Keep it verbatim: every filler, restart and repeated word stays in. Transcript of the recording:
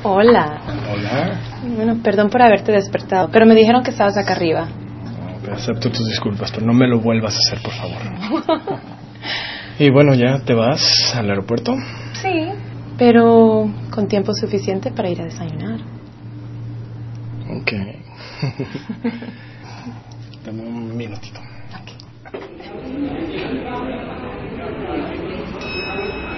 Hola. Hola. Bueno, perdón por haberte despertado, pero me dijeron que estabas acá arriba. No, acepto tus disculpas, pero no me lo vuelvas a hacer, por favor. Y bueno, ¿ya te vas al aeropuerto? Sí, pero con tiempo suficiente para ir a desayunar. Ok. Dame un minutito. Okay.